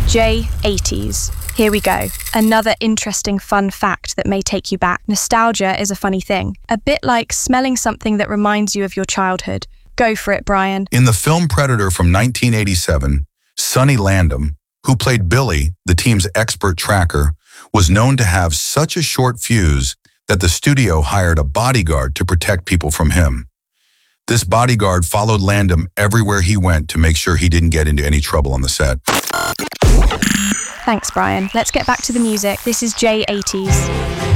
J80s. Here we go. Another interesting fun fact that may take you back. Nostalgia is a funny thing. A bit like smelling something that reminds you of your childhood. Go for it, Brian. In the film Predator from 1987, Sonny Landham, who played Billy, the team's expert tracker, was known to have such a short fuse that the studio hired a bodyguard to protect people from him. This bodyguard followed Landham everywhere he went to make sure he didn't get into any trouble on the set. Thanks, Brian. Let's get back to the music. This is J80s.